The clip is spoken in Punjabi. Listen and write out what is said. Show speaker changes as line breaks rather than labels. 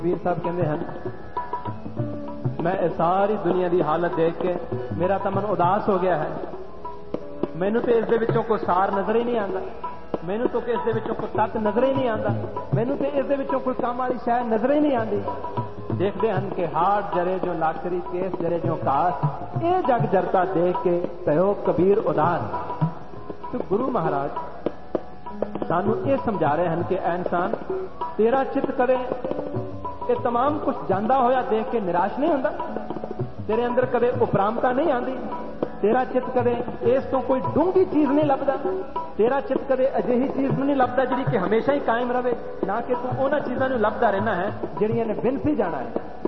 ਵੀਰ ਸਾਹਿਬ ਕਹਿੰਦੇ ਹਨ, ਮੈਂ ਇਹ ਸਾਰੀ ਦੁਨੀਆ ਦੀ ਹਾਲਤ ਦੇਖ ਕੇ ਮੇਰਾ ਤਾਂ ਮਨ ਉਦਾਸ ਹੋ ਗਿਆ ਹੈ। ਮੈਨੂੰ ਤੇ ਇਸ ਦੇ ਵਿੱਚੋਂ ਕੋਈ ਸਾਰ ਨਜ਼ਰ ਹੀ ਨਹੀਂ ਆਉਂਦਾ, ਮੈਨੂੰ ਤਾਂ ਇਸ ਦੇ ਵਿੱਚੋਂ ਕੋਈ ਤੱਤ ਨਜ਼ਰ ਹੀ ਨਹੀਂ ਆਉਂਦਾ, ਮੈਨੂੰ ਤੇ ਇਸ ਦੇ ਵਿੱਚੋਂ ਕੋਈ ਕੰਮ ਵਾਲੀ ਸ਼ੈ ਨਜ਼ਰ ਹੀ ਨਹੀਂ ਆਉਂਦੀ। ਦੇਖਦੇ ਹਨ ਕਿ ਹਾਟ ਜਰੇ ਜੋ ਲਾਕਰੀ ਕੇਸ ਜਰੇ ਜੋ ਕਾਸ, ਇਹ ਜਗ ਜਰਤਾ ਦੇਖ ਕੇ ਭਇਓ ਕਬੀਰ ਉਦਾਸ। ਤੇ ਗੁਰੂ ਮਹਾਰਾਜ ਸਾਨੂੰ ਇਹ ਸਮਝਾ ਰਹੇ ਹਨ ਕਿ ਐ ਇਨਸਾਨ, ਤੇਰਾ ਚਿੱਤ ਕਦੇ ਇਹ तमाम ਕੁਝ ਜਾਂਦਾ ਹੋਇਆ ਦੇਖ ਕੇ ਨਿਰਾਸ਼ ਨਹੀਂ ਹੁੰਦਾ, ਤੇਰੇ ਅੰਦਰ ਕਦੇ ਉਪਰਾਮਤਾ ਨਹੀਂ ਆਉਂਦੀ, ਤੇਰਾ ਚਿੱਤ ਕਦੇ ਇਸ ਤੋਂ ਕੋਈ ਡੂੰਘੀ ਚੀਜ਼ ਨਹੀਂ ਲੱਭਦਾ, ਤੇਰਾ ਚਿੱਤ ਕਦੇ ਅਜਿਹੀ ਚੀਜ਼ ਨੂੰ ਨਹੀਂ ਲੱਭਦਾ ਜਿਹੜੀ ਕਿ ਹਮੇਸ਼ਾ ਹੀ ਕਾਇਮ ਰਵੇ, ਨਾ ਕਿ ਤੂੰ ਉਹਨਾਂ ਚੀਜ਼ਾਂ ਨੂੰ ਲੱਭਦਾ ਰਹਿਣਾ ਹੈ ਜਿਹੜੀਆਂ ਨੇ ਬਿਨ ਸੀ ਜਾਣਾ ਹੈ।